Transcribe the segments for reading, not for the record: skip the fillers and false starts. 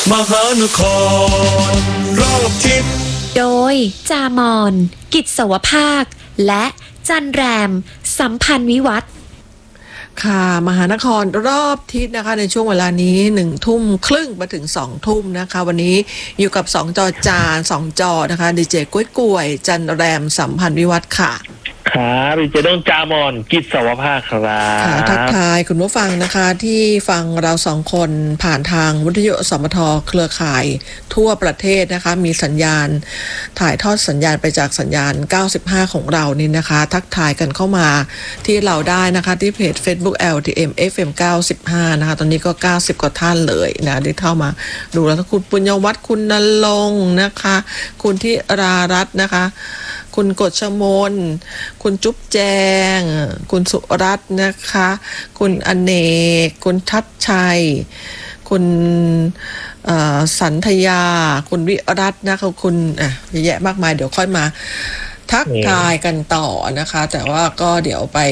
มหานครรอบทิศโดยจามอนกิจสวภาคและจันแรมสัมพันธ์วิวัฒน์ค่ะมหานครรอบทิศนะคะในช่วงเวลานี้19:30มาถึง20:00นะคะวันนี้อยู่กับ2จอจาน2จอนะคะดีเจกล้วยจันแรมสัมพันธ์วิวัฒน์ค่ะครับดีเจต้องจามอนกิจสวภาคครับค่ะทักทายคุณผู้ฟังนะคะที่ฟังเรา2คนผ่านทางวิทยุสมทเครือข่ายทั่วประเทศนะคะมีสัญญาณถ่ายทอดสัญญาณไปจากสัญญาณ95ของเรานี่นะคะทักทายกันเข้ามาที่เราได้นะคะที่เพจ Facebook LTM FM 95นะคะตอนนี้ก็90กว่าท่านเลยนะได้เข้ามาดูแล้วคุณปุญญวัฒน์คุณณรงค์นะคะคุณที่รารัตน์นะคะคุณกฎชมนคุณจุ๊บแจงคุณสุรัตน์นะคะคุณอเนกคุณทัชชัยคุณสันธยาคุณวิรัตน์นะคะคุณเยอะแยะมากมายเดี๋ยวค่อยมาทักทายกันต่อนะคะแต่ว่าก็เดี๋ยวไป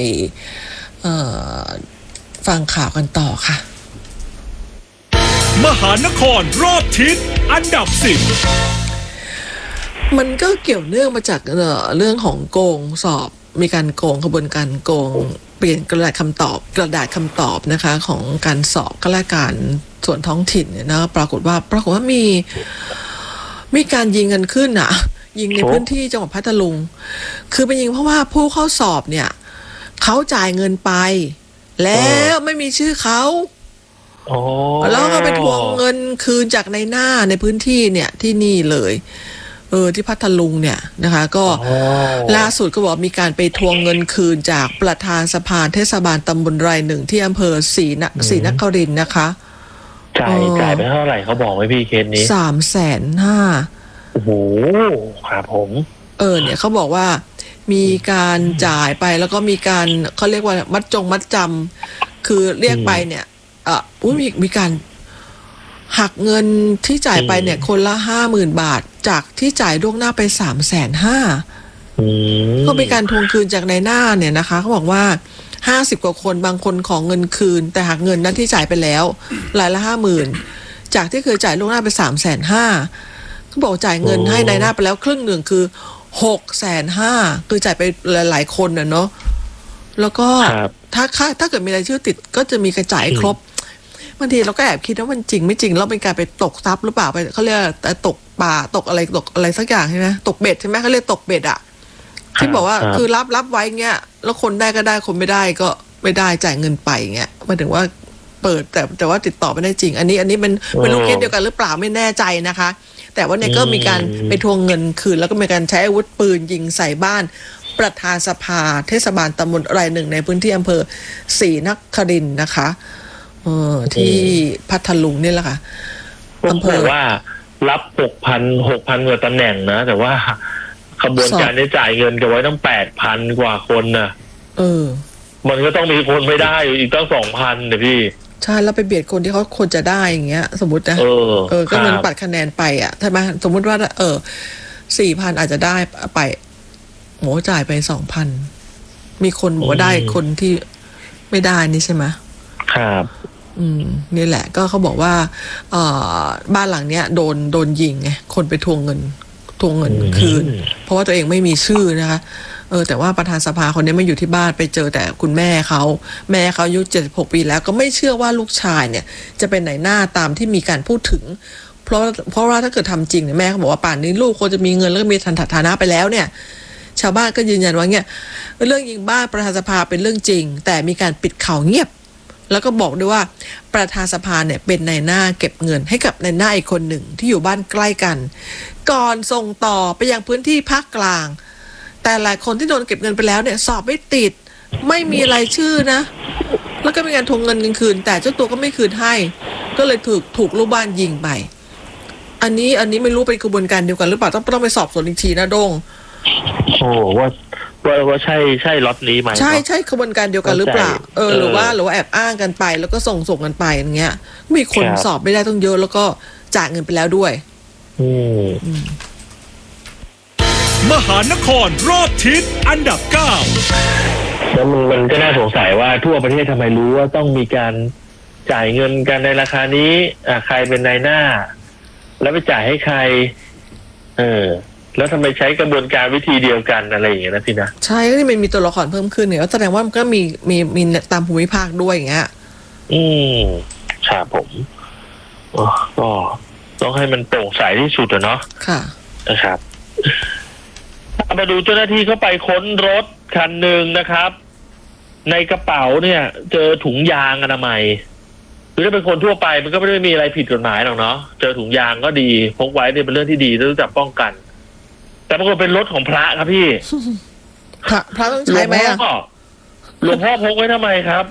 ฟังข่าวกันต่อค่ะมหานครรอบทิศอันดับ10 มันก็เกี่ยวเนื่องมาจากเรื่องของโกงสอบมีการโกงขบวนการโกงเปลี่ยนกระดาษคำตอบนะคะของการสอบข้าราชการส่วนท้องถิ่นเนี่ยนะปรากฏว่ามีการยิงกันขึ้นอ่ะยิงในพื้นที่จังหวัดพัทลุงคือเป็นยิงเพราะว่าผู้เข้าสอบเนี่ยเขาจ่ายเงินไปแล้วไม่มีชื่อเขาแล้วก็ไปทวงเงินคืนจากในหน้าในพื้นที่เนี่ยที่นี่เลยที่พัทลุงเนี่ยนะคะก็ล่าสุดก็บอกมีการไปทวงเงินคืนจากประธานสภาเทศบาลตำบลไรหนึ่งที่อำเภอศรีนครินทร์นะคะจ่ายไปเท่าไหร่เขาบอกไหมพี่เคสนี้ 350,000โอ้โหครับผมเนี่ยเขาบอกว่ามีการจ่ายไปแล้วก็มีการเขาเรียกว่ามัดจำคือเรียกไปเนี่ยมีการหักเงินที่จ่ายไปเนี่ยคนละ 50,000 บาทจากที่จ่ายล่วงหน้าไป 350,000ก็มีการทวงคืนจากในหน้าเนี่ยนะคะเขาบอกว่า50กว่าคนบางคนของเงินคืนแต่หักเงินนั้นที่จ่ายไปแล้วรายละ 50,000จากที่เคยจ่ายล่วงหน้าไป 350,000เขาบอกจ่ายเงินให้ในหน้าไปแล้วครึ่งหนึ่งคือ 650,000คือจ่ายไปหลายๆคนน่ะเนาะแล้วก็ถ้าเกิดมีรายชื่อติดก็จะมีกระจายครบบางทีเราก็แอบคิดว่ามันจริงไม่จริงแล้วเป็นการไปตกทรัพย์หรือเปล่าไปเขาเรียกตกป่าตกอะไรสักอย่างใช่ไหมตกเบ็ดใช่ไหมเขาเรียกตกเบ็ดอะที่บอกว่าคือรับไว้เงี้ยแล้วคนได้ก็ได้คนไม่ได้ก็ไม่ได้จ่ายเงินไปเงี้ยหมายถึงว่าเปิดแต่ว่าติดต่อไม่ได้จริงอันนี้มันไม่รู้เคสเดียวกันหรือเปล่าไม่แน่ใจนะคะแต่ว่าเนี่ยก็มีการไปทวงเงินคืนแล้วก็มีการใช้อาวุธปืนยิงใส่บ้านประธานสภาเทศบาลตำบลไรหนึ่งในพื้นที่อำเภอศรีนครินทร์นะคะที่พัทลุงนี่แหละค่ะอำเภอว่ารับ6,000 กว่าตำแหน่งนะแต่ว่าขบวนการได้จ่ายเงินกันไว้ตั้ง 8,000 กว่าคนนะมันก็ต้องมีคนไม่ได้อีกตั้ง 2,000นะพี่ใช่แล้วไปเบียดคนที่เขาควรจะได้อย่างเงี้ยสมมตินะก็เงินปัดคะแนนไปอ่ะใช่ไหมสมมติว่า4,000อาจจะได้ไปหมูจ่ายไป 2,000มีคนบอกว่าได้คนที่ไม่ได้นี่ใช่ไหมครับนี่แหละก็เขาบอกว่าบ้านหลังเนี้ยโดนยิงไงคนไปทวงเงินคืนเพราะว่าตัวเองไม่มีชื่อนะคะแต่ว่าประธานสภาคนนี้ไม่อยู่ที่บ้านไปเจอแต่คุณแม่เขาอายุ76 ปีแล้วก็ไม่เชื่อว่าลูกชายเนี่ยจะเป็นไหนหน้าตามที่มีการพูดถึงเพราะว่าถ้าเกิดทำจริงเนี่ยแม่เขาบอกว่าป่านนี้ลูกควรจะมีเงินแล้วก็มีฐานะไปแล้วเนี่ยชาวบ้านก็ยืนยันว่าเนี่ยเรื่องยิงบ้านประธานสภาเป็นเรื่องจริงแต่มีการปิดข่าวเงียบแล้วก็บอกด้วยว่าประธานสภาเนี่ยเป็นนายหน้าเก็บเงินให้กับนายหน้าอีกคนหนึ่งที่อยู่บ้านใกล้กันก่อนส่งต่อไปยังพื้นที่ภาคกลางแต่หลายคนที่โดนเก็บเงินไปแล้วเนี่ยสอบไม่ติดไม่มีรายชื่อนะแล้วก็มีการทวงเงินคืนแต่เจ้าตัวก็ไม่คืนให้ก็เลยถูกลูกบ้านยิงไปอันนี้ไม่รู้เป็นกระบวนการเดียวกันหรือเปล่าต้องไปสอบสวนอีกทีนะโดงว่าใช่ล็อตนี้ไหมใช่ขบวนการเดียวกันหรือเปล่าหรือว่าแอบอ้างกันไปแล้วก็ส่งกันไปอย่างเงี้ยมีคนสอบไม่ได้ต้องเยอะแล้วก็จ่ายเงินไปแล้วด้วยมหานครรอบทิศอันดับ9 แล้วมันก็น่าสงสัยว่าทั่วประเทศทำไมรู้ว่าต้องมีการจ่ายเงินกันในราคานี้ใครเป็นนายหน้าแล้วไปจ่ายให้ใครแล้วทำไมใช้กระบวนการวิธีเดียวกันอะไรอย่างเงี้ยนะพี่นะใช่ก็มันมีตัวละครเพิ่มขึ้นเนี่ยแสดงว่ามันก็มีตามภูมิภาคด้วยอย่างเงี้ยครับผมก็ต้องให้มันโปร่งใสที่สุดเนาะค่ะนะครับมาดูเจ้าหน้าที่เข้าไปค้นรถคันหนึ่งนะครับในกระเป๋าเนี่ยเจอถุงยางอนามัยคือถ้าเป็นคนทั่วไปมันก็ไม่ได้มีอะไรผิดกฎหมายหรอกเนาะเจอถุงยางก็ดีพกไว้เนี่ยเป็นเรื่องที่ดีต้องรู้จักป้องกันแต่ปรากฏเป็นรถของพระครับพี่พระต้องใช้ไหมอ่ะหลวงพ่อพกไว้ทำไมครับ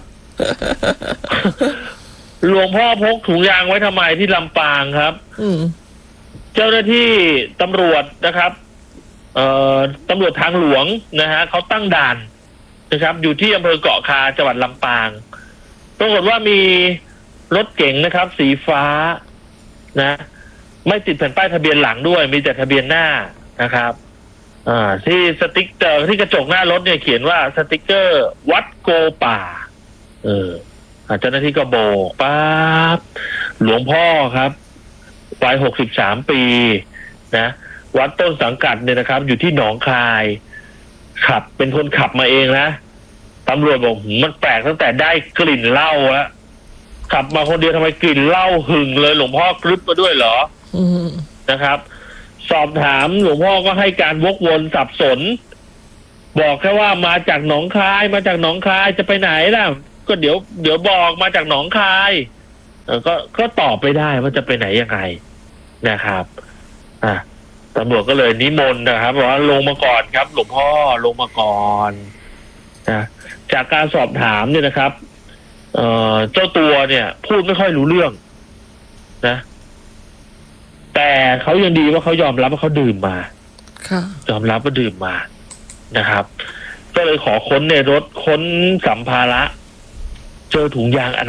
หลวงพ่อพกถุงยางไว้ทำไมที่ลำปางครับเจ้าหน้าที่ตำรวจนะครับตำรวจทางหลวงนะฮะเขาตั้งด่านนะครับอยู่ที่อำเภอเกาะคาจังหวัดลำปางปรากฏว่ามีรถเก๋งนะครับสีฟ้านะไม่ติดแผ่นป้ายทะเบียนหลังด้วยมีแต่ทะเบียนหน้านะครับที่สติ๊กเกอร์ที่กระจกหน้ารถเนี่ยเขียนว่าสติ๊กเกอร์วัดโกป่าเจ้าหน้าที่ก็โบกปั๊บหลวงพ่อครับวัย63 ปีนะวัดต้นสังกัดเนี่ยนะครับอยู่ที่หนองคายขับเป็นคนขับมาเองนะตำรวจบอกมันแปลกตั้งแต่ได้กลิ่นเหล้าแล้วขับมาคนเดียวทำไมกลิ่นเหล้าหึงเลยหลวงพ่อกรึ๊บมาด้วยเหรอนะครับสอบถามหลวงพ่อก็ให้การวกวนสับสนบอกแค่ว่ามาจากหนองคายจะไปไหนล่ะก็เดี๋ยวบอกมาจากหนองคายก็ตอบไม่ได้ว่าจะไปไหนยังไงนะครับตำรวจก็เลยนิมนต์นะครับบอกว่าลงมาก่อนครับหลวงพ่อลงมาก่อนนะจากการสอบถามเนี่ยนะครับเจ้าตัวเนี่ยพูดไม่ค่อยรู้เรื่องนะแต่เขายังดีว่าเขายอมรับว่าเขาดื่มมายอมรับว่าดื่มมานะครับก็เลยขอค้นในรถค้นสัมภาระเจอถุงยางอนามัย